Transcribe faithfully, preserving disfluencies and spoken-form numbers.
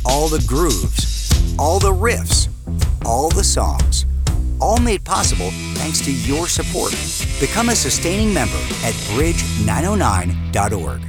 all the grooves, all the riffs, all the songs. All made possible thanks to your support. Become a sustaining member at bridge nine oh nine dot org.